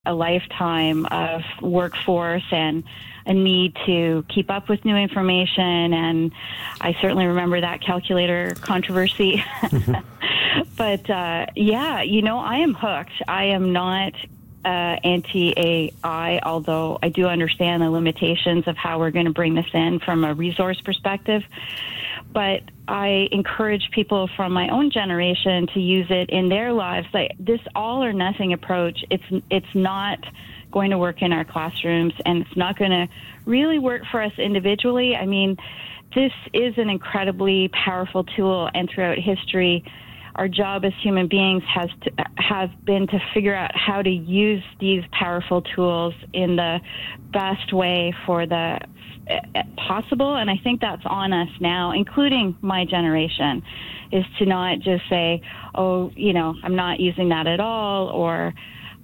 a lifetime of workforce and a need to keep up with new information. And I certainly remember that calculator controversy. But yeah, I am hooked. I am not anti-AI, although I do understand the limitations of how we're going to bring this in from a resource perspective. But I encourage people from my own generation to use it in their lives. Like this all or nothing approach, it's not going to work in our classrooms, and it's not going to really work for us individually. I mean, this is an incredibly powerful tool, and throughout history, our job as human beings has been to figure out how to use these powerful tools in the best way for the possible. And I think that's on us now, including my generation, is to not just say, oh, I'm not using that at all, or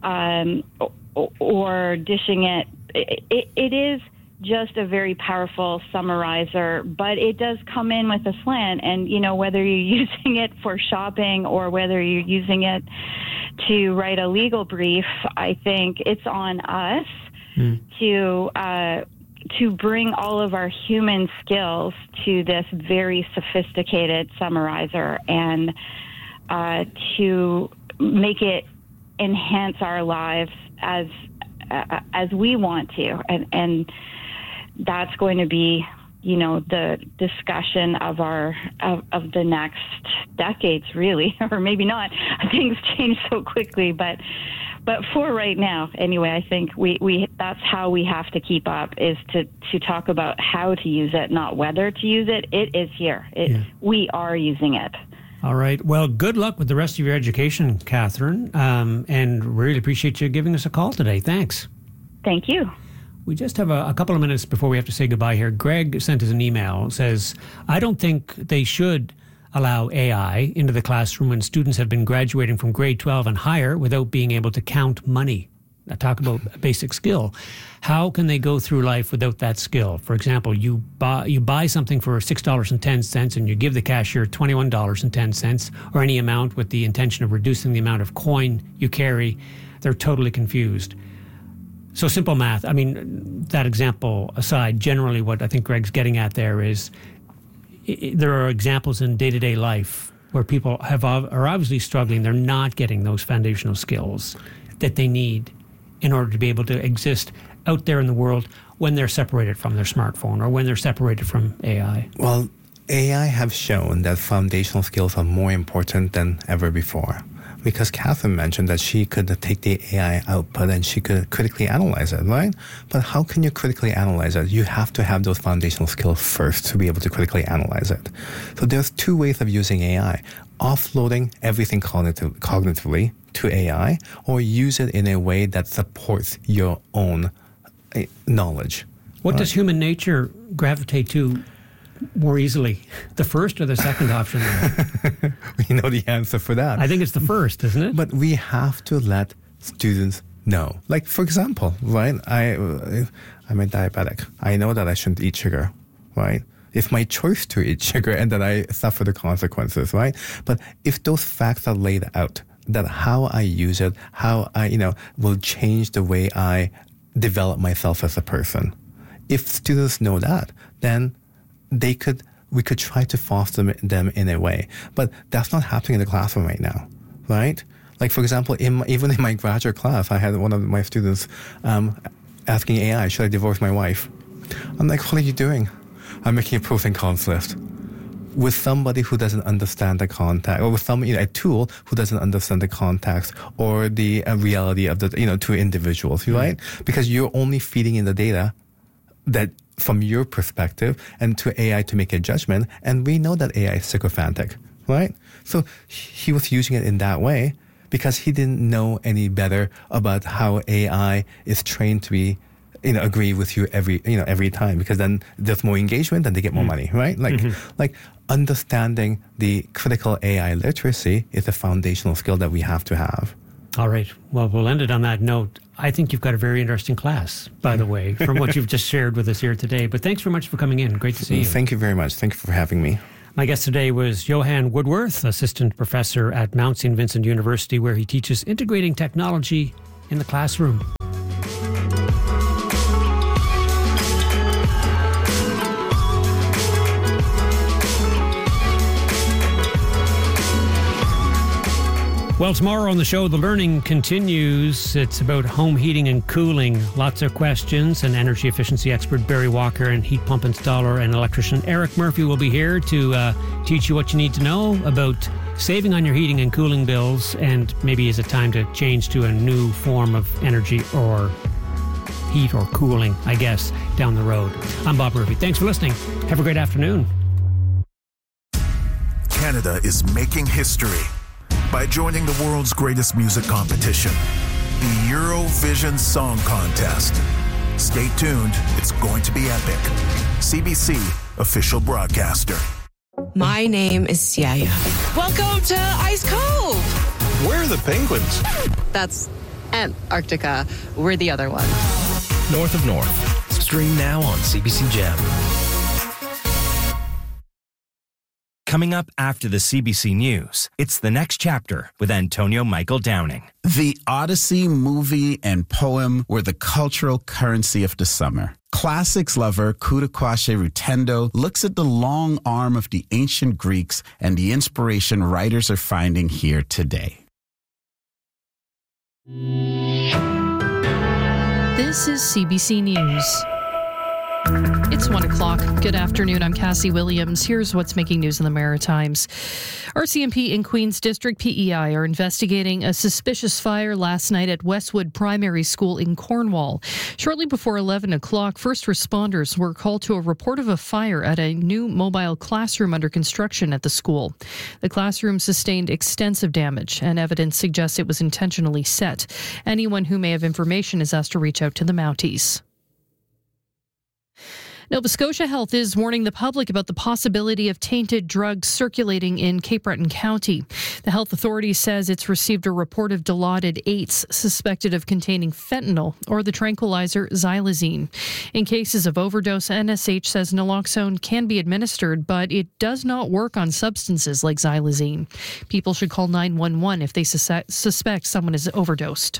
dishing it. It is just a very powerful summarizer, but it does come in with a slant. And, whether you're using it for shopping or whether you're using it to write a legal brief, I think it's on us to bring all of our human skills to this very sophisticated summarizer and to make it enhance our lives as we want to. And that's going to be, the discussion of of the next decades, really, or maybe not. Things change so quickly, but for right now, anyway, I think we that's how we have to keep up, is to talk about how to use it, not whether to use it. It is here. We are using it. All right. Well, good luck with the rest of your education, Catherine, and really appreciate you giving us a call today. Thanks. Thank you. We just have a couple of minutes before we have to say goodbye here. Greg sent us an email, says, I don't think they should allow AI into the classroom when students have been graduating from grade 12 and higher without being able to count money. I talk about a basic skill. How can they go through life without that skill? For example, you buy something for $6.10 and you give the cashier $21.10 or any amount with the intention of reducing the amount of coin you carry. They're totally confused. So simple math. I mean, that example aside, generally what I think Greg's getting at there is there are examples in day-to-day life where people are obviously struggling. They're not getting those foundational skills that they need in order to be able to exist out there in the world when they're separated from their smartphone or when they're separated from AI. Well, AI have shown that foundational skills are more important than ever before. Because Catherine mentioned that she could take the AI output and she could critically analyze it, right? But how can you critically analyze it? You have to have those foundational skills first to be able to critically analyze it. So there's two ways of using AI. Offloading everything cognitively to AI, or use it in a way that supports your own knowledge. What does human nature gravitate to more easily, the first or the second option? We know the answer for that. I think it's the first, isn't it? But we have to let students know. Like, for example, right, I'm a diabetic. I know that I shouldn't eat sugar, right? It's my choice to eat sugar and that I suffer the consequences, right? But if those facts are laid out, that how I use it, how I, will change the way I develop myself as a person. If students know that, then we could try to foster them in a way. But that's not happening in the classroom right now, right? Like, for example, even in my graduate class, I had one of my students asking AI, should I divorce my wife? I'm like, what are you doing? I'm making a pros and cons list with somebody who doesn't understand the context, or with a tool who doesn't understand the context or the reality of the, two individuals, right? Because you're only feeding in the data that from your perspective and to AI to make a judgment. And we know that AI is sycophantic, right? So he was using it in that way because he didn't know any better about how AI is trained to be, agree with you every time, because then there's more engagement and they get more money, right? Like understanding the critical AI literacy is a foundational skill that we have to have. All right. Well, we'll end it on that note. I think you've got a very interesting class, by the way, from what you've just shared with us here today. But thanks very much for coming in. Great to see you. Thank you very much. Thank you for having me. My guest today was Johan Woodworth, assistant professor at Mount St. Vincent University, where he teaches integrating technology in the classroom. Well, tomorrow on the show, the learning continues. It's about home heating and cooling. Lots of questions, and energy efficiency expert Barry Walker and heat pump installer and electrician Eric Murphy will be here to teach you what you need to know about saving on your heating and cooling bills, and maybe is it time to change to a new form of energy or heat or cooling, I guess, down the road. I'm Bob Murphy. Thanks for listening. Have a great afternoon. Canada is making history by joining the world's greatest music competition, the Eurovision Song Contest. Stay tuned, it's going to be epic. CBC, official broadcaster. My name is Siaya. Welcome to Ice Cove. Where are the penguins? That's Antarctica. We're the other one. North of North. Stream now on CBC Gem. Coming up after the CBC News, it's The Next Chapter with Antonio Michael Downing. The Odyssey movie and poem were the cultural currency of the summer. Classics lover Kudakwashe Rutendo looks at the long arm of the ancient Greeks and the inspiration writers are finding here today. This is CBC News. It's 1 o'clock. Good afternoon. I'm Cassie Williams. Here's what's making news in the Maritimes. RCMP in Queen's District PEI are investigating a suspicious fire last night at Westwood Primary School in Cornwall. Shortly before 11 o'clock, first responders were called to a report of a fire at a new mobile classroom under construction at the school. The classroom sustained extensive damage, and evidence suggests it was intentionally set. Anyone who may have information is asked to reach out to the Mounties. Nova Scotia Health is warning the public about the possibility of tainted drugs circulating in Cape Breton County. The health authority says it's received a report of Dilaudid 8s suspected of containing fentanyl or the tranquilizer xylazine. In cases of overdose, NSH says naloxone can be administered, but it does not work on substances like xylazine. People should call 911 if they suspect someone is overdosed.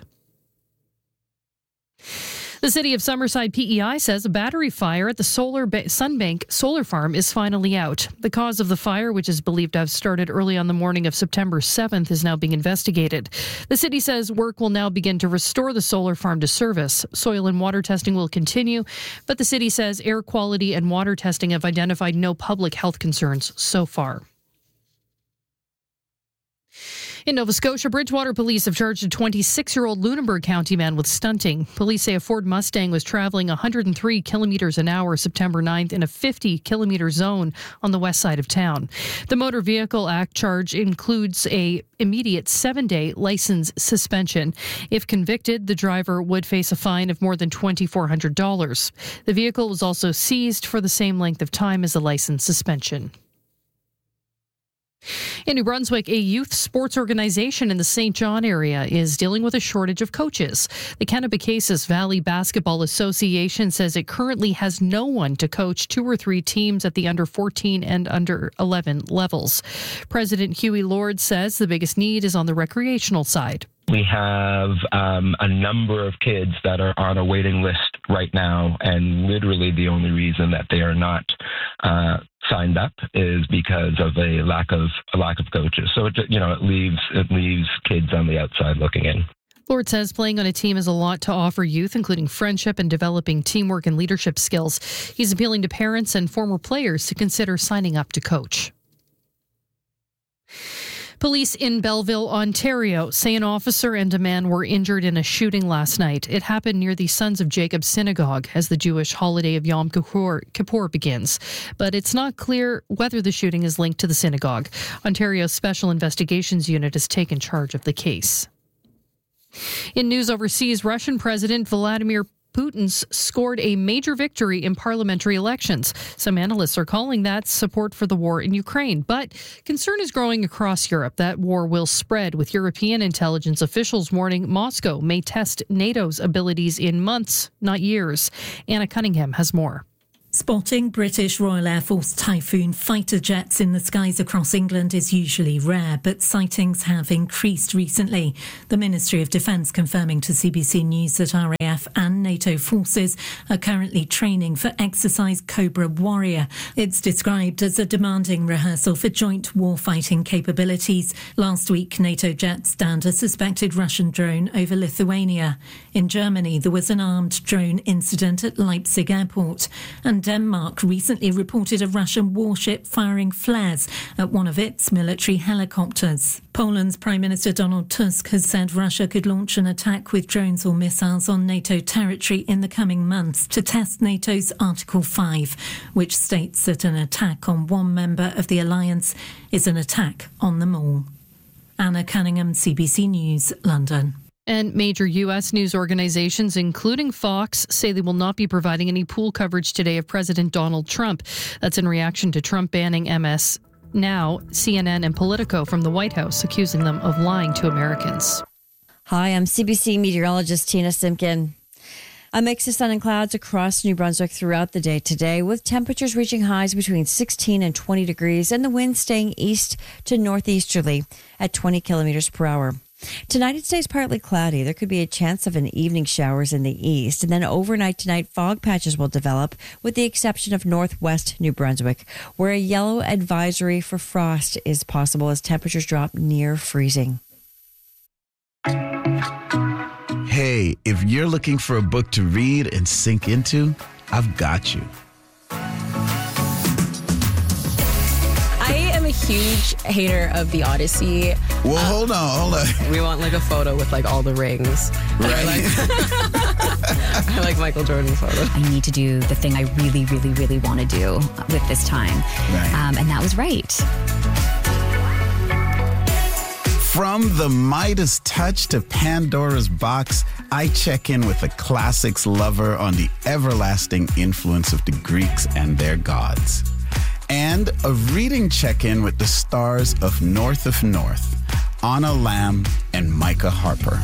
The City of Summerside PEI says a battery fire at the Sunbank Solar Farm is finally out. The cause of the fire, which is believed to have started early on the morning of September 7th, is now being investigated. The city says work will now begin to restore the solar farm to service. Soil and water testing will continue, but the city says air quality and water testing have identified no public health concerns so far. In Nova Scotia, Bridgewater police have charged a 26-year-old Lunenburg County man with stunting. Police say a Ford Mustang was traveling 103 kilometers an hour September 9th in a 50-kilometer zone on the west side of town. The Motor Vehicle Act charge includes a immediate 7-day license suspension. If convicted, the driver would face a fine of more than $2,400. The vehicle was also seized for the same length of time as the license suspension. In New Brunswick, a youth sports organization in the St. John area is dealing with a shortage of coaches. The Kennebecasis Valley Basketball Association says it currently has no one to coach 2 or 3 teams at the under 14 and under 11 levels. President Huey Lord says the biggest need is on the recreational side. We have a number of kids that are on a waiting list right now, and literally the only reason that they are not signed up is because of a lack of coaches. So it leaves kids on the outside looking in. Lord says playing on a team has a lot to offer youth, including friendship and developing teamwork and leadership skills. He's appealing to parents and former players to consider signing up to coach. Police in Belleville, Ontario, say an officer and a man were injured in a shooting last night. It happened near the Sons of Jacob Synagogue as the Jewish holiday of Yom Kippur begins. But it's not clear whether the shooting is linked to the synagogue. Ontario's Special Investigations Unit has taken charge of the case. In news overseas, Russian President Vladimir Putin scored a major victory in parliamentary elections. Some analysts are calling that support for the war in Ukraine. But concern is growing across Europe that war will spread, with European intelligence officials warning Moscow may test NATO's abilities in months, not years. Anna Cunningham has more. Spotting British Royal Air Force Typhoon fighter jets in the skies across England is usually rare, but sightings have increased recently. The Ministry of Defence confirming to CBC News that RAF and NATO forces are currently training for Exercise Cobra Warrior. It's described as a demanding rehearsal for joint warfighting capabilities. Last week, NATO jets downed a suspected Russian drone over Lithuania. In Germany, there was an armed drone incident at Leipzig Airport, and Denmark recently reported a Russian warship firing flares at one of its military helicopters. Poland's Prime Minister Donald Tusk has said Russia could launch an attack with drones or missiles on NATO territory in the coming months to test NATO's Article 5, which states that an attack on one member of the alliance is an attack on them all. Anna Cunningham, CBC News, London. And major U.S. news organizations, including Fox, say they will not be providing any pool coverage today of President Donald Trump. That's in reaction to Trump banning MS Now, CNN and Politico from the White House, accusing them of lying to Americans. Hi, I'm CBC meteorologist Tina Simpkin. A mix of sun and clouds across New Brunswick throughout the day today, with temperatures reaching highs between 16 and 20 degrees and the wind staying east to northeasterly at 20 kilometers per hour. Tonight it stays partly cloudy. There could be a chance of an evening showers in the east, and then overnight tonight fog patches will develop, with the exception of northwest New Brunswick, where a yellow advisory for frost is possible as temperatures drop near freezing. Hey, if you're looking for a book to read and sink into, I've got you. I am a huge hater of the Odyssey. Well, hold on. We want like a photo with like all the rings. Right. I like Michael Jordan's photo. I need to do the thing I really, really, really want to do with this time. Right. And that was right. From the Midas touch to Pandora's box, I check in with a classics lover on the everlasting influence of the Greeks and their gods. And a reading check-in with the stars of North, Anna Lamb and Micah Harper.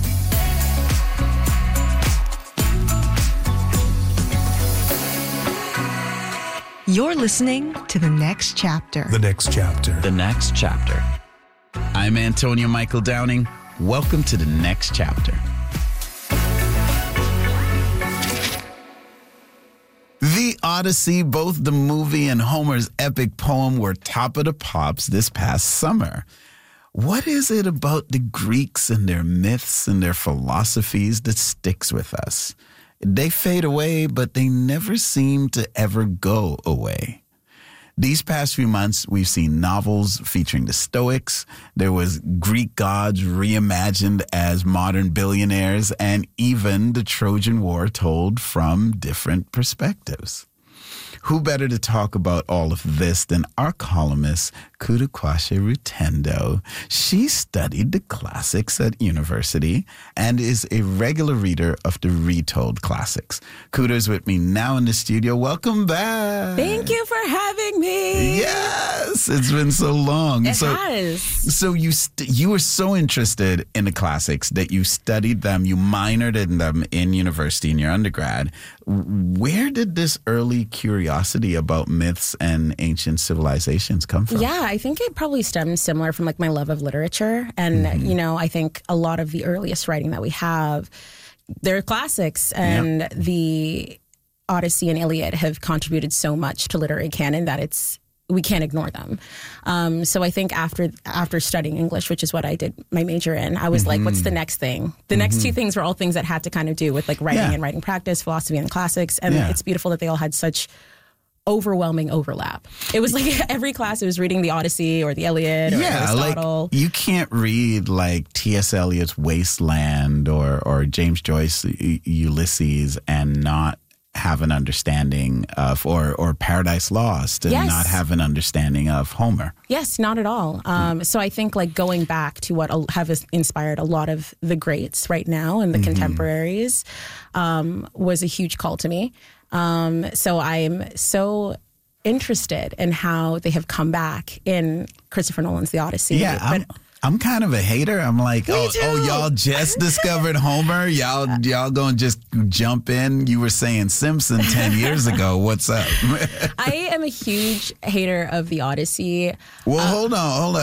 You're listening to The Next Chapter. The Next Chapter. The Next Chapter. I'm Antonio Michael Downing. Welcome to The Next Chapter. The Odyssey, both the movie and Homer's epic poem, were top of the pops this past summer. What is it about the Greeks and their myths and their philosophies that sticks with us? They fade away, but they never seem to ever go away. These past few months, we've seen novels featuring the Stoics. There was Greek gods reimagined as modern billionaires, and even the Trojan War told from different perspectives. Who better to talk about all of this than our columnist, Kudakwashe Rutendo? She studied the classics at university and is a regular reader of the retold classics. Kuda's with me now in the studio. Welcome back. Thank you for having me. Yes, it's been so long. It has. So you were so interested in the classics that you studied them, you minored in them in university in your undergrad. Where did this early curiosity about myths and ancient civilizations come from? Yeah, I think it probably stems similar from like my love of literature. And, you know, I think a lot of the earliest writing that we have, they're classics, and the Odyssey and Iliad have contributed so much to literary canon that we can't ignore them. So I think after studying English, which is what I did my major in, I was like, what's the next thing? The next two things were all things that had to kind of do with like writing and writing practice, philosophy and classics. And it's beautiful that they all had such overwhelming overlap. It was like every class it was reading the Odyssey or the Iliad or Aristotle. Like you can't read like T.S. Eliot's Wasteland or James Joyce Ulysses and not have an understanding of, or Paradise Lost and not have an understanding of Homer. Yes, not at all. So I think like going back to what have inspired a lot of the greats right now and the contemporaries was a huge call to me. So I'm so interested in how they have come back in Christopher Nolan's The Odyssey. Yeah, I'm kind of a hater. I'm like, Me too. Y'all just discovered Homer. Y'all gonna just jump in. You were saying Simpson 10 years ago. What's up? I am a huge hater of the Odyssey. Well, hold on.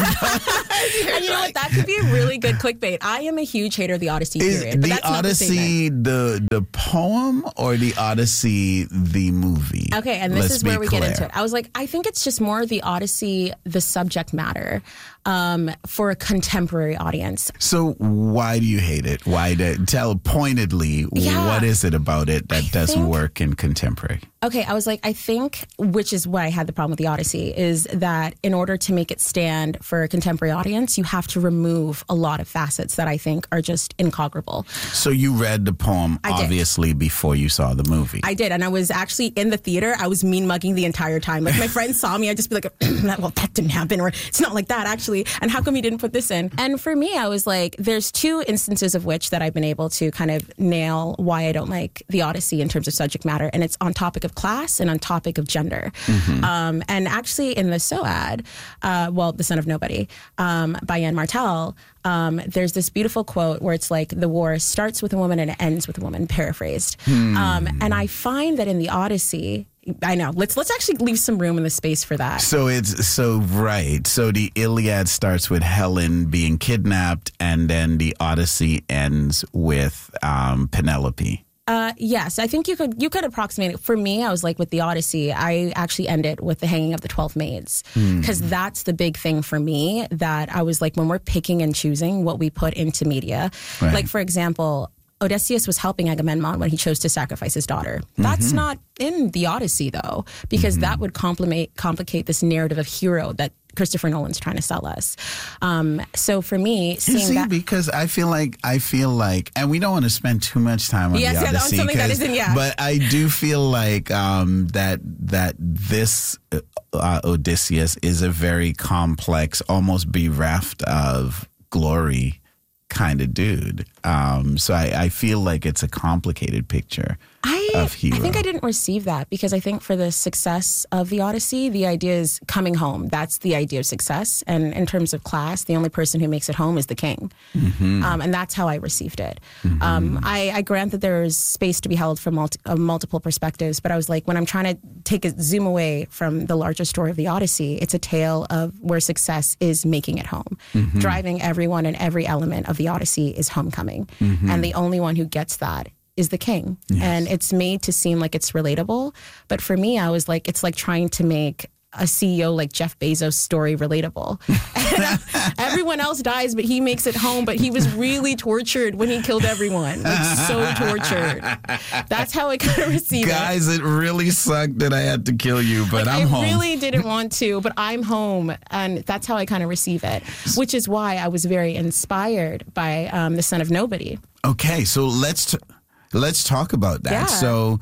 And you know what? That could be a really good clickbait. I am a huge hater of the Odyssey period. Is the Odyssey the poem or the Odyssey the movie? Okay, and this is where we get into it. I was like, I think it's just more the Odyssey, the subject matter, for a contemporary audience. So why do you hate it? Tell pointedly, what is it about it that doesn't work in contemporary? Okay, I was like, I think, which is why I had the problem with the Odyssey, is that in order to make it stand for a contemporary audience, you have to remove a lot of facets that I think are just incongruable. So you read the poem, obviously, before you saw the movie. I did, and I was actually in the theater. I was mean mugging the entire time. Like, my friends saw me, I'd just be like, well, that didn't happen, or it's not like that, actually, and how come you didn't put this in? And for me, I was like, there's two instances of which that I've been able to kind of nail why I don't like the Odyssey in terms of subject matter, and it's on topic of class and on topic of gender. Mm-hmm. And actually in the SOAD, The Son of Nobody, by Yann Martel, there's this beautiful quote where it's like, the war starts with a woman and it ends with a woman, paraphrased. And I find that in the Odyssey, I know. Let's actually leave some room in the space for that. So right. So the Iliad starts with Helen being kidnapped, and then the Odyssey ends with Penelope. Yes, I think you could approximate it. For me, I was like, with the Odyssey, I actually ended with the hanging of the 12 maids, because that's the big thing for me, that I was like, when we're picking and choosing what we put into media, like, for example, Odysseus was helping Agamemnon when he chose to sacrifice his daughter. That's not in the Odyssey, though, because that would complicate this narrative of hero that Christopher Nolan's trying to sell us. So for me, seeing that, because I feel like, and we don't want to spend too much time on the Odyssey, something that isn't, but I do feel like that this Odysseus is a very complex, almost bereft of glory kind of dude. So I feel like it's a complicated picture of hero. I think I didn't receive that, because I think for the success of the Odyssey, the idea is coming home. That's the idea of success. And in terms of class, the only person who makes it home is the king. And that's how I received it. I grant that there is space to be held from multiple perspectives, but I was like, when I'm trying to take a zoom away from the larger story of the Odyssey, it's a tale of where success is making it home. Driving everyone and every element of the Odyssey is homecoming. And the only one who gets that is the king. Yes. And it's made to seem like it's relatable. But for me, I was like, it's like trying to make a CEO like Jeff Bezos' story relatable. Everyone else dies, but he makes it home. But he was really tortured when he killed everyone. Like, so tortured. That's how I kind of received it. Guys, it really sucked that I had to kill you, but I'm home. I really didn't want to, but I'm home. And that's how I kind of receive it, which is why I was very inspired by The Son of Nobody. Okay, so let's talk about that. Yeah. So,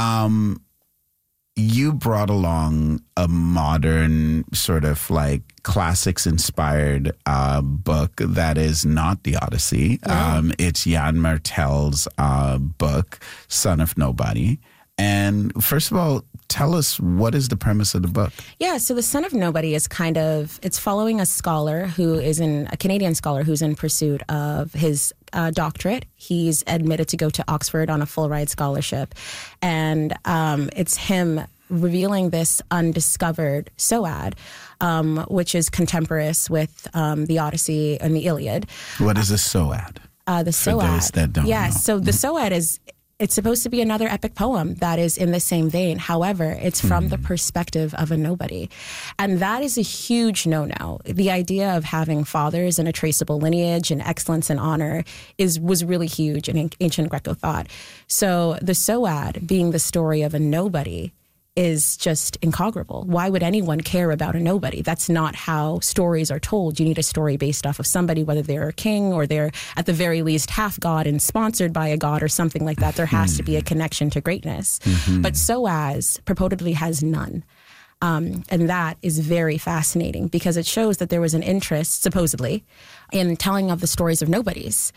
you brought along a modern sort of like classics inspired book that is not the Odyssey. It's Yann Martel's book, Son of Nobody. And first of all, tell us, what is the premise of the book? Yeah, so The Son of Nobody is it's following a scholar a Canadian scholar who's in pursuit of his doctorate. He's admitted to go to Oxford on a full ride scholarship. And it's him revealing this undiscovered SOAD, which is contemporaneous with the Odyssey and the Iliad. What is a SOAD? The SOAD. For those that don't know. So the SOAD it's supposed to be another epic poem that is in the same vein. However, it's from the perspective of a nobody. And that is a huge no-no. The idea of having fathers and a traceable lineage and excellence and honor was really huge in ancient Greco thought. So the SOAD, being the story of a nobody, is just incongruable. Why would anyone care about a nobody? That's not how stories are told. You need a story based off of somebody, whether they're a king or they're at the very least half god and sponsored by a god or something like that. There has to be a connection to greatness. But SOAS purportedly has none. And that is very fascinating because it shows that there was an interest, supposedly, in telling of the stories of nobodies.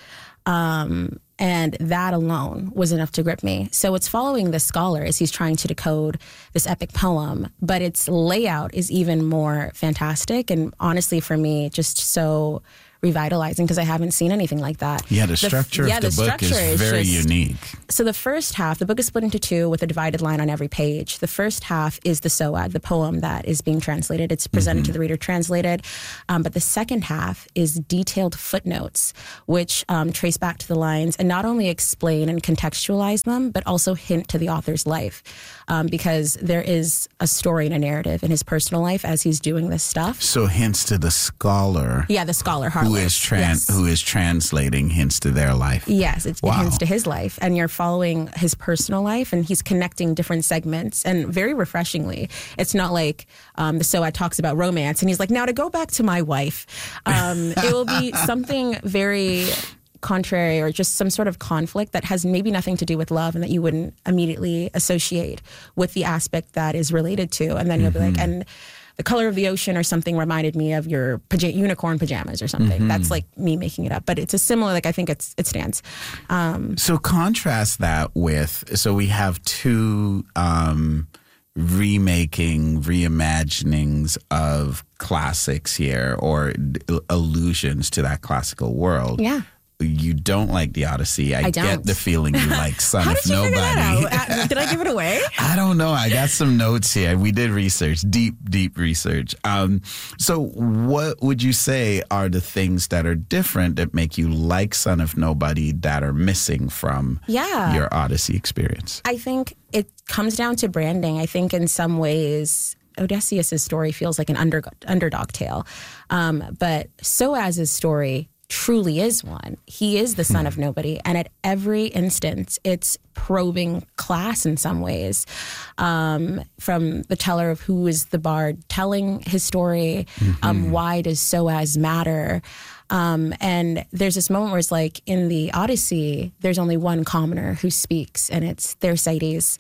And that alone was enough to grip me. So it's following the scholar as he's trying to decode this epic poem, but its layout is even more fantastic. And honestly, for me, just so revitalizing because I haven't seen anything like that. Yeah, the structure of the book is very unique. So the first half, the book is split into two with a divided line on every page. The first half is the Soad, the poem that is being translated. It's presented to the reader translated. But the second half is detailed footnotes, which trace back to the lines and not only explain and contextualize them, but also hint to the author's life. Because there is a story and a narrative in his personal life as he's doing this stuff. So hints to the scholar. Yeah, the scholar, Harlow. Who is translating hints to their life. Yes, it hints to his life. And you're following his personal life, and he's connecting different segments. And very refreshingly, it's not like the Soad talks about romance, and he's like, now to go back to my wife. It will be something very contrary or just some sort of conflict that has maybe nothing to do with love and that you wouldn't immediately associate with the aspect that is related to. And then you'll be like, and the color of the ocean or something reminded me of your unicorn pajamas or something. That's like me making it up. But it's a similar, like I think it stands. So contrast that with, so we have two reimaginings of classics here or allusions to that classical world. Yeah. You don't like The Odyssey. I get the feeling you like Son of Nobody. Did I give it away? I don't know. I got some notes here. We did research, deep research. So what would you say are the things that are different that make you like Son of Nobody that are missing from your Odyssey experience? I think it comes down to branding. I think in some ways Odysseus' story feels like an underdog tale. But Soaz's story truly is one. He is the son of nobody. And at every instance, it's probing class in some ways. From the teller of who is the bard telling his story, why does Soaz matter? And there's this moment where it's like in the Odyssey, there's only one commoner who speaks, and it's Thersites.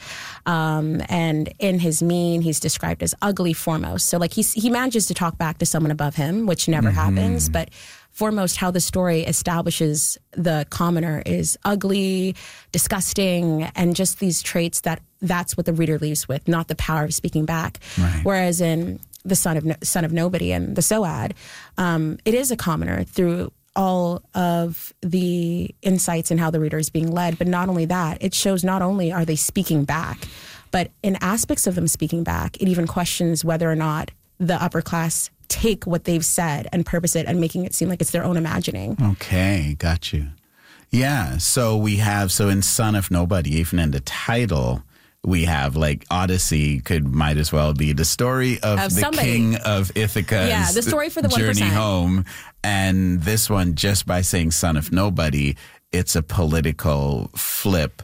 And in his mien, he's described as ugly foremost. So like he manages to talk back to someone above him, which never happens. But foremost, how the story establishes the commoner is ugly, disgusting, and just these traits that's what the reader leaves with, not the power of speaking back. Right. Whereas in the son of nobody and the Soad, it is a commoner through all of the insights and how the reader is being led. But not only that, it shows not only are they speaking back, but in aspects of them speaking back, it even questions whether or not the upper class take what they've said and purpose it and making it seem like it's their own imagining. Okay, got you. Yeah, so in Son of Nobody, even in the title, we have like Odyssey might as well be the story of the somebody. King of Ithaca's the story for the journey 1%. home. And this one, just by saying Son of Nobody, it's a political flip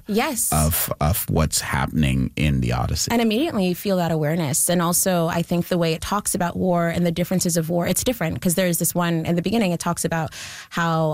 of what's happening in the Odyssey. And immediately you feel that awareness. And also, I think the way it talks about war and the differences of war, it's different because there's this one in the beginning, it talks about how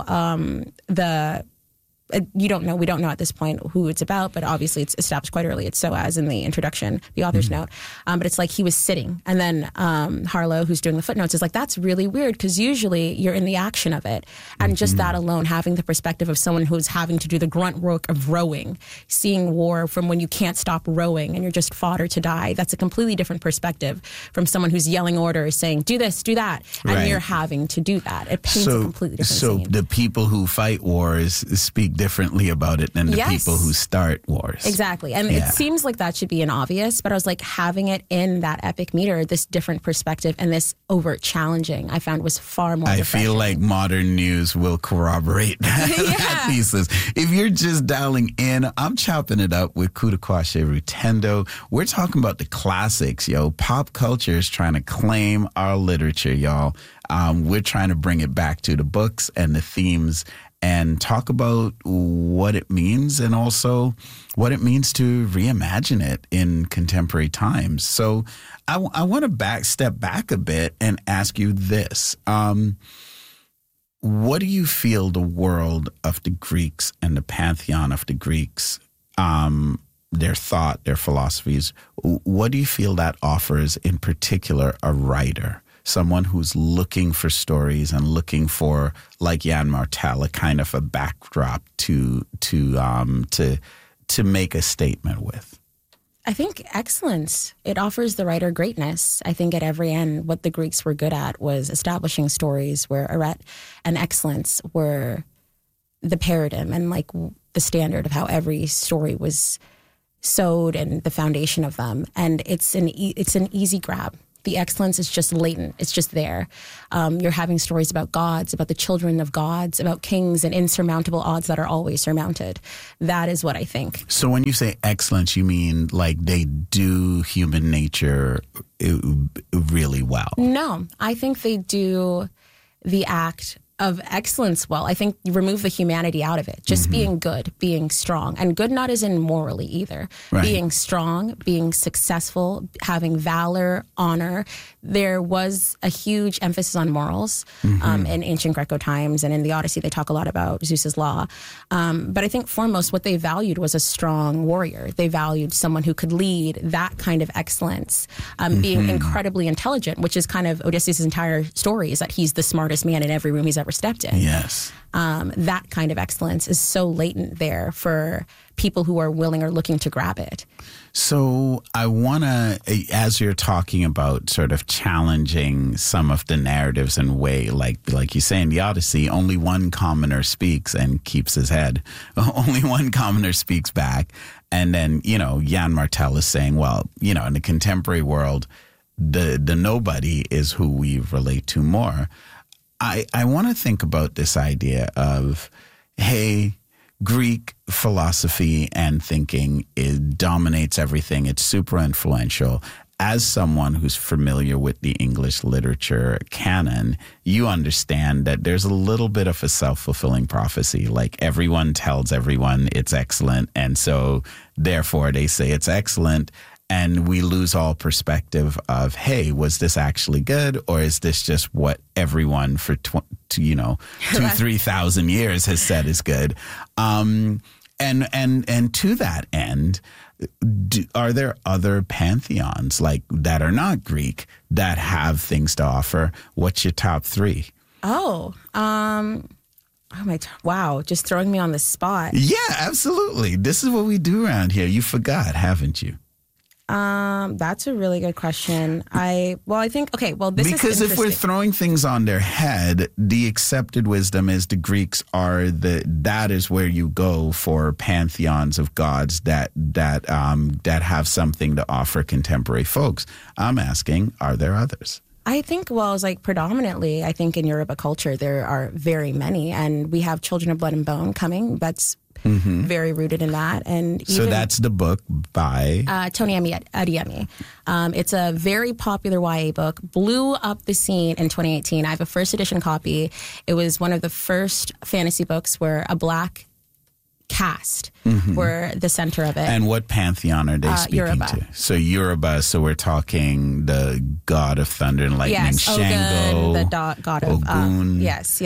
we don't know at this point who it's about, but obviously it's established quite early. It's Soaz in the introduction, the author's note. But it's like he was sitting. And then Harlow, who's doing the footnotes, is like, that's really weird because usually you're in the action of it. And just that alone, having the perspective of someone who's having to do the grunt work of rowing, seeing war from when you can't stop rowing and you're just fodder to die, that's a completely different perspective from someone who's yelling orders, saying, do this, do that. And you're having to do that. It paints a completely different scene. So the people who fight wars speak differently about it than the people who start wars. Exactly. And it seems like that should be an obvious, but I was like, having it in that epic meter, this different perspective and this overt challenging, I found was far more refreshing. I feel like modern news will corroborate that thesis. If you're just dialing in, I'm chopping it up with Kutakwashe Rutendo. We're talking about the classics, yo. Pop culture is trying to claim our literature, y'all. We're trying to bring it back to the books and the themes and talk about what it means and also what it means to reimagine it in contemporary times. So I want to step back a bit and ask you this. What do you feel the world of the Greeks and the pantheon of the Greeks, their thought, their philosophies, what do you feel that offers in particular a writer someone who's looking for stories and looking for, like Jan Martel, a kind of a backdrop to make a statement with? I think excellence. It offers the writer greatness. I think at every end, what the Greeks were good at was establishing stories where arete and excellence were the paradigm and like the standard of how every story was sewed and the foundation of them. And it's an easy grab. The excellence is just latent. It's just there. You're having stories about gods, about the children of gods, about kings and insurmountable odds that are always surmounted. That is what I think. So when you say excellence, you mean like they do human nature really well? No, I think they do the act of excellence well. I think you remove the humanity out of it. Just being good, being strong. And good not as in morally either. Right. Being strong, being successful, having valor, honor. There was a huge emphasis on morals in ancient Greco times, and in the Odyssey they talk a lot about Zeus's law. But I think foremost what they valued was a strong warrior. They valued someone who could lead, that kind of excellence, being incredibly intelligent, which is kind of Odysseus' entire story, is that he's the smartest man in every room he's ever stepped in. Yes. That kind of excellence is so latent there for people who are willing or looking to grab it. So I want to, as you're talking about sort of challenging some of the narratives and way, like you say in the Odyssey, only one commoner speaks and keeps his head. Only one commoner speaks back. And then, Jan Martel is saying, well, in the contemporary world, the nobody is who we relate to more. I want to think about this idea of, hey, Greek philosophy and thinking, it dominates everything. It's super influential. As someone who's familiar with the English literature canon, you understand that there's a little bit of a self-fulfilling prophecy. Like everyone tells everyone it's excellent, and so therefore they say it's excellent. And we lose all perspective of, hey, was this actually good, or is this just what everyone for 3,000 years has said is good? And to that end, are there other pantheons like that are not Greek that have things to offer? What's your top three? Wow, just throwing me on the spot. Yeah, absolutely. This is what we do around here. You forgot, haven't you? That's a really good question. I think, this is because if we're throwing things on their head, the accepted wisdom is the Greeks are that is where you go for pantheons of gods that have something to offer contemporary folks. I'm asking, are there others? I think, predominantly, I think in Yoruba culture, there are very many, and we have Children of Blood and Bone coming. That's very rooted in that. And so that's the book by Tony Adeyemi. It's a very popular YA book, blew up the scene in 2018. I have a first edition copy. It was one of the first fantasy books where a Black cast were the center of it. And what pantheon are they speaking Yoruba. to? So Yoruba, so we're talking the god of thunder and lightning, yes, Shango, Ogun, the god of Ogun, yes.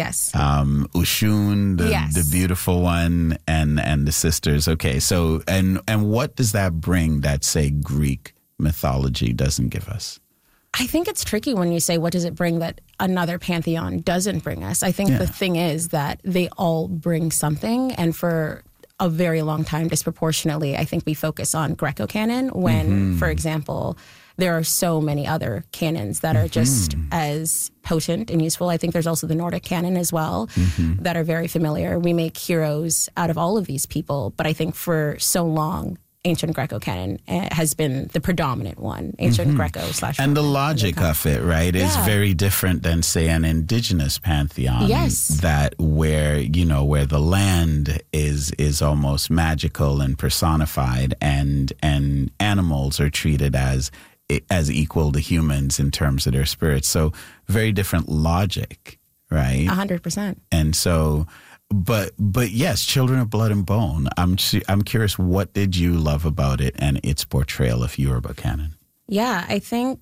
Ushun, the beautiful one, and the sisters. Okay, so and what does that bring that, say, Greek mythology doesn't give us? I think it's tricky when you say, what does it bring that another pantheon doesn't bring us? I think the thing is that they all bring something, and for a very long time, disproportionately, I think we focus on Greco canon when, for example, there are so many other canons that are just as potent and useful. I think there's also the Nordic canon as well that are very familiar. We make heroes out of all of these people, but I think for so long, ancient Greco canon has been the predominant one. Ancient Greco / and the logic of it, right, is very different than, say, an indigenous pantheon. Yes, that where the land is almost magical and personified, and animals are treated as equal to humans in terms of their spirits. So very different logic, right? 100%. And so. But yes, Children of Blood and Bone. I'm curious, what did you love about it and its portrayal of Yoruba canon? Yeah, I think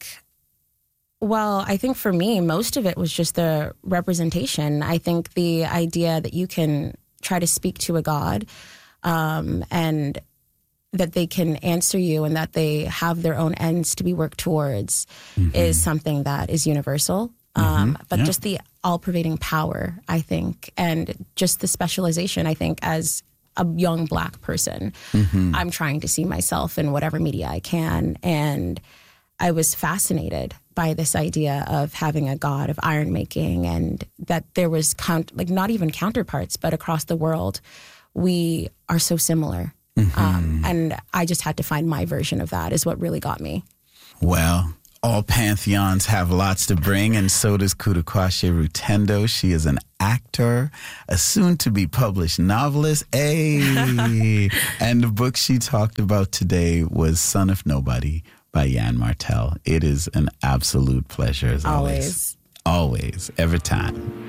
for me, most of it was just the representation. I think the idea that you can try to speak to a god and that they can answer you and that they have their own ends to be worked towards is something that is universal. But just the all-pervading power, I think, and just the specialization, I think, as a young Black person, I'm trying to see myself in whatever media I can. And I was fascinated by this idea of having a god of iron making, and that there was not even counterparts, but across the world, we are so similar. And I just had to find my version of that is what really got me. Well, all pantheons have lots to bring, and so does Kudakwashe Rutendo. She is an actor, a soon-to-be published novelist. Hey! And the book she talked about today was Son of Nobody by Yann Martel. It is an absolute pleasure, as always. Always, every time.